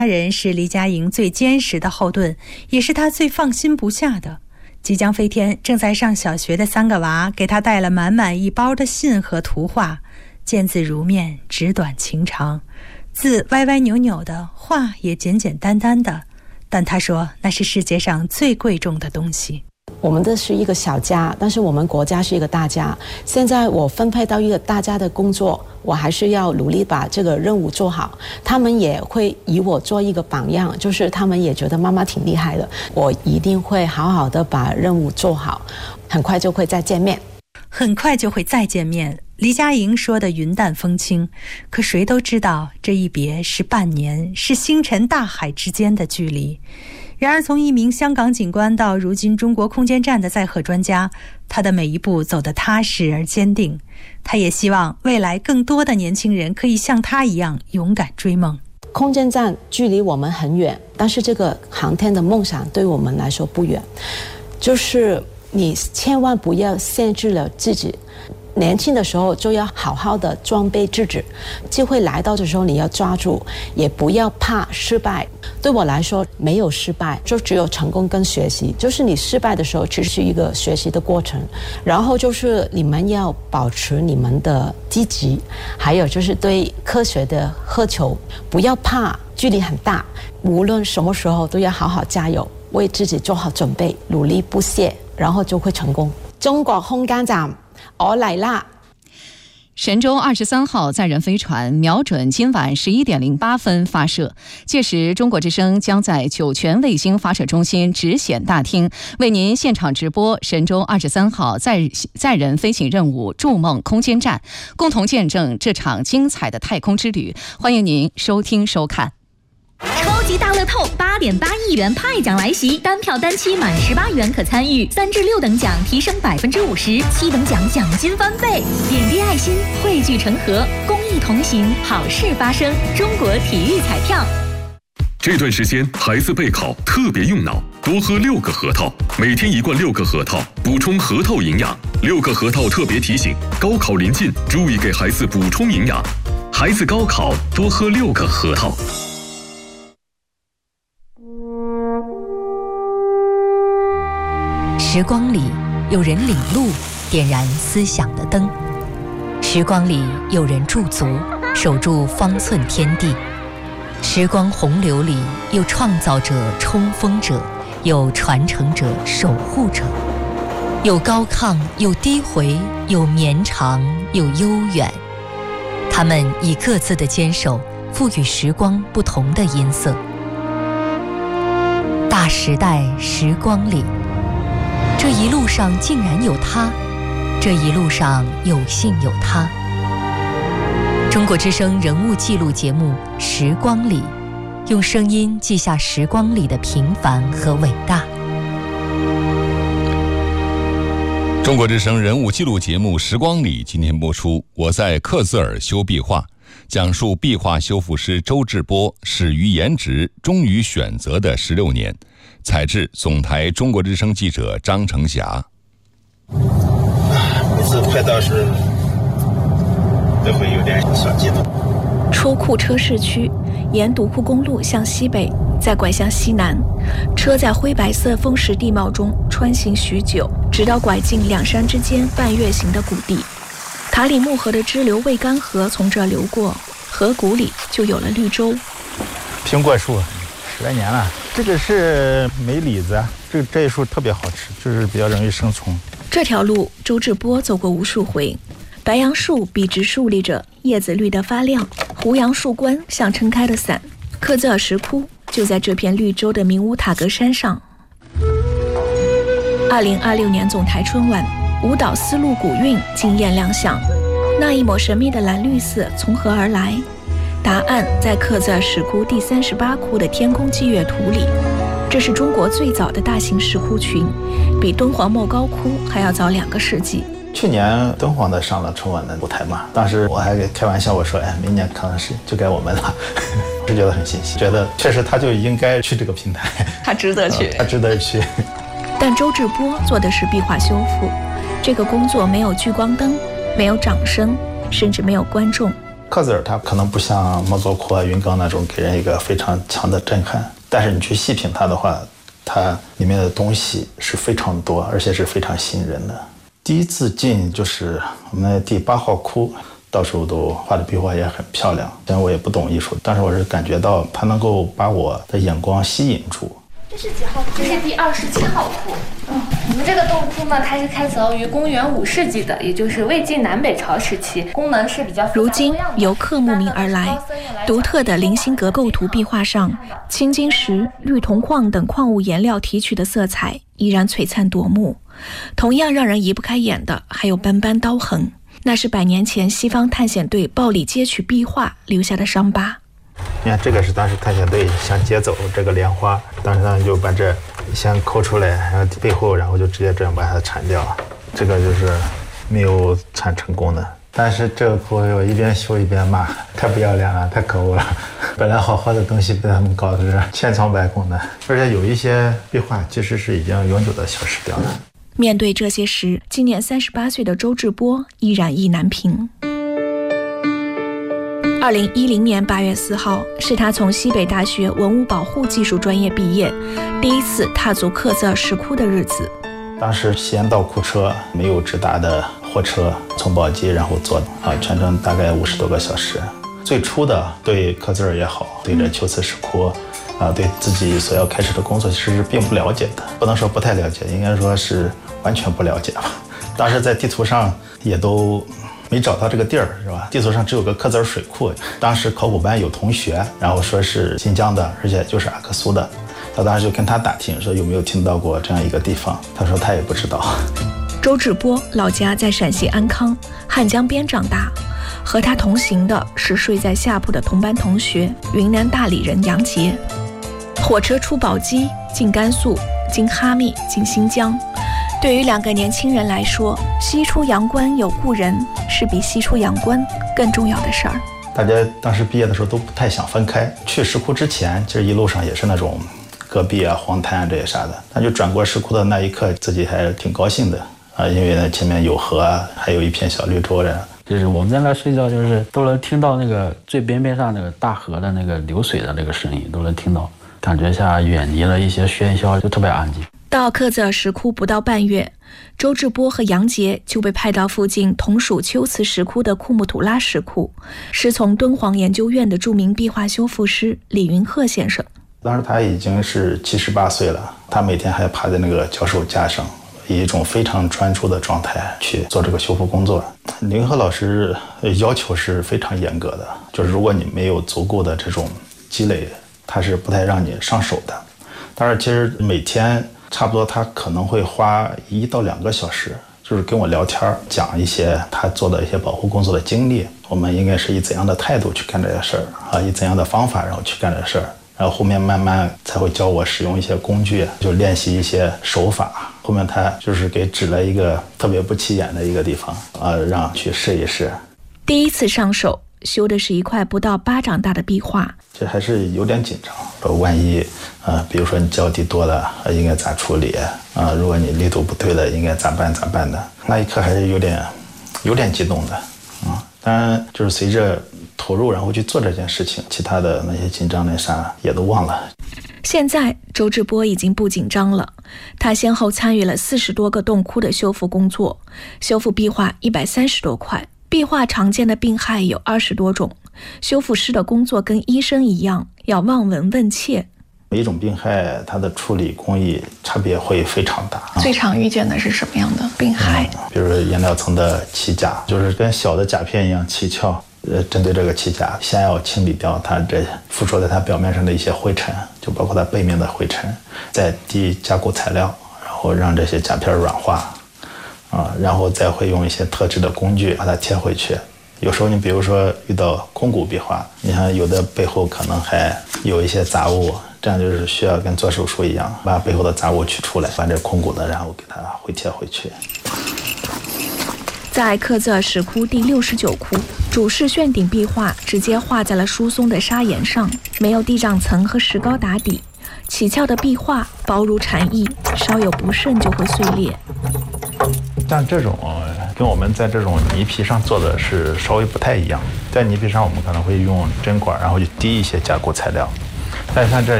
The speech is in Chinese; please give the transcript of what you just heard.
家人是黎佳莹最坚实的后盾，也是她最放心不下的。即将飞天，正在上小学的3个娃给她带了满满一包的信和图画，见字如面，纸短情长，字歪歪扭扭的，话也简简单单的，但她说那是世界上最贵重的东西。 我们的是一个小家，但是我们国家是一个大家。现在我分配到一个大家的工作，我还是要努力把这个任务做好。他们也会以我做一个榜样，就是他们也觉得妈妈挺厉害的。我一定会好好的把任务做好，很快就会再见面。 很快就会再见面，黎佳莹说的云淡风轻，可谁都知道这一别是半年，是星辰大海之间的距离。然而从一名香港警官到如今中国空间站的载荷专家，他的每一步走得踏实而坚定。他也希望未来更多的年轻人可以像他一样勇敢追梦。 空间站距离我们很远，但是这个航天的梦想对我们来说不远。就是你千万不要限制了自己，年轻的时候就要好好的装备自己，机会来到的时候你要抓住，也不要怕失败。对我来说没有失败，就只有成功跟学习。就是你失败的时候只是一个学习的过程，然后就是你们要保持你们的积极，还有就是对科学的渴求，不要怕距离很大，无论什么时候都要好好加油，为自己做好准备，努力不懈，然后就会成功。中国空间站我来啦！ 神舟23号载人飞船瞄准今晚11点08分发射，届时中国之声将在酒泉卫星发射中心直显大厅为您现场直播神舟23号载人飞行任务筑梦空间站，共同见证这场精彩的太空之旅。欢迎您收听收看。 超级大乐透8.8亿元派奖来袭，单票单期满18元可参与，3至6等奖提升50%，7等奖奖金翻倍。点滴爱心，汇聚成河，公益同行，好事发生。中国体育彩票。 这段时间孩子备考特别用脑，多喝6个核桃，每天1罐6个核桃，补充核桃营养。6个核桃特别提醒：高考临近，注意给孩子补充营养。孩子高考多喝6个核桃。 时光里有人领路，点燃思想的灯；时光里有人驻足，守住方寸天地；时光洪流里有创造者、冲锋者，有传承者、守护者，有高亢，有低回，有绵长，有悠远。他们以各自的坚守，赋予时光不同的音色。大时代时光里，这一路上竟然有他，这一路上有幸有他。中国之声人物记录节目《时光里》，用声音记下时光里的平凡和伟大。 中国之声人物记录节目《时光里》今天播出。我在克孜尔修壁画，讲述壁画修复师周志波始于颜值，终于选择的16年。采制总台中国之声记者张成霞。 每次快到时都会有点小激动。 出库车市区，沿独库公路向西北，再拐向西南，车在灰白色风蚀地貌中穿行许久，直到拐进2山之间半月形的谷地。塔里木河的支流魏干河从这流过，河谷里就有了绿洲。 苹果树10来年了，这个是梅李子，这一树特别好吃，就是比较容易生虫。 这条路周志波走过无数回，白杨树笔直竖立着，叶子绿得发亮，胡杨树冠像撑开的伞。克孜尔石窟就在这片绿洲的明乌塔格山上。2026年总台春晚，舞蹈丝路古韵惊艳亮相，那一抹神秘的蓝绿色从何而来？答案在克孜尔石窟第38窟的天空祭月图里。这是中国最早的大型石窟群，比敦煌莫高窟还要早2个世纪。 去年敦煌的上了春晚的舞台嘛，当时我还开玩笑我说，明年可能是就该我们了，是觉得很欣喜，觉得确实他就应该去这个平台， 他值得去， 他值得去。 但周志波做的是壁画修复，这个工作没有聚光灯，没有掌声，甚至没有观众。 克孜尔它可能不像莫佐库啊、云冈那种给人一个非常强的震撼，但是你去细品它的话，它里面的东西是非常多，而且是非常吸引人的。第一次进就是我们的第8号窟，到时候都画的壁画也很漂亮。虽然我也不懂艺术，但是我是感觉到它能够把我的眼光吸引住。 这是几号窟？这是第27号窟。我们这个洞窟呢，它是开凿于公元5世纪的，也就是魏晋南北朝时期，功能是比较复杂。 如今游客慕名而来，独特的菱形格构图壁画上，青金石、绿铜矿等矿物颜料提取的色彩依然璀璨夺目。同样让人移不开眼的，还有斑斑刀痕，那是100年前西方探险队暴力截取壁画留下的伤疤。 你看，这个是当时探险队想劫走这个莲花，当时他们就把这先抠出来，然后背后，然后就直接这样把它铲掉。这个就是没有铲成功的。但是这个窟我一边修一边骂，太不要脸了，太可恶了！本来好好的东西被他们搞得是千疮百孔的，而且有一些壁画其实是已经永久的消失掉了。 面对这些时，今年38岁的周志波依然意难平。2010年8月4号，是他从西北大学文物保护技术专业毕业，第一次踏足克孜尔石窟的日子。 当时西安到库车没有直达的货车，从宝鸡然后坐全程大概50多个小时。最初的对克孜尔也好，对这龟兹石窟对自己所要开始的工作其实是并不了解的，不能说不太了解，应该说是完全不了解吧。当时在地图上也都没找到这个地儿，是吧？地图上只有个克孜尔水库。当时考古班有同学，然后说是新疆的，而且就是阿克苏的。他当时就跟他打听，说有没有听到过这样一个地方。他说他也不知道。 周志波老家在陕西安康，汉江边长大。和他同行的是睡在下铺的同班同学，云南大理人杨杰。火车出宝鸡，进甘肃，经哈密，进新疆。对于2个年轻人来说，西出阳关有故人是比西出阳关更重要的事儿。 大家当时毕业的时候都不太想分开。去石窟之前，其实一路上也是那种戈壁啊、黄滩啊这些啥的。但就转过石窟的那一刻，自己还挺高兴的因为呢前面有河啊，还有一片小绿洲的。 就是我们在那睡觉，就是都能听到那个最边上那个大河的那个流水的那个声音，都能听到，感觉像远离了一些喧嚣，就特别安静。 到克孜尔石窟不到半月，周志波和杨杰就被派到附近同属龟兹石窟的库木图拉石窟，师从敦煌研究院的著名壁画修复师李云鹤先生。 当时他已经是78岁了，他每天还趴在那个教授架上，以一种非常专注的状态去做这个修复工作。李云鹤老师要求是非常严格的，就是如果你没有足够的这种积累，他是不太让你上手的。但是其实每天差不多他可能会花1到2个小时，就是跟我聊天，讲一些他做的一些保护工作的经历，我们应该是以怎样的态度去干这些事儿以怎样的方法然后去干这事儿，然后后面慢慢才会教我使用一些工具，就练习一些手法。后面他就是给指了一个特别不起眼的一个地方让去试一试。 第一次上手修的是一块不到巴掌大的壁画， 这还是有点紧张。万一比如说你胶地多了应该咋处理如果你力度不对了应该咋办的。那一刻还是有点激动的当然就是随着投入然后去做这件事情，其他的那些紧张的啥也都忘了。 现在周志波已经不紧张了，他先后参与了40多个洞窟的修复工作，修复壁画130多块。壁画常见的病害有20多种，修复师的工作跟医生一样，要望闻问切。 每一种病害它的处理工艺差别会非常大。 最常遇见的是什么样的病害？ 比如说颜料层的起甲，就是跟小的甲片一样起翘。针对这个起甲，先要清理掉它这附着在它表面上的一些灰尘，就包括它背面的灰尘，再滴加固材料，然后让这些甲片软化然后再会用一些特制的工具把它贴回去。有时候你比如说遇到空骨壁画，你看有的背后可能还有一些杂物，这样就是需要跟做手术一样，把背后的杂物取出来，把这空骨的然后给它回贴回去。 在克孜尔石窟第69窟，主室旋顶壁画直接画在了疏松的砂岩上，没有地障层和石膏打底，起翘的壁画薄如蝉翼，稍有不慎就会碎裂。 像这种跟我们在这种泥皮上做的是稍微不太一样。在泥皮上我们可能会用针管，然后就滴一些加固材料，但是像这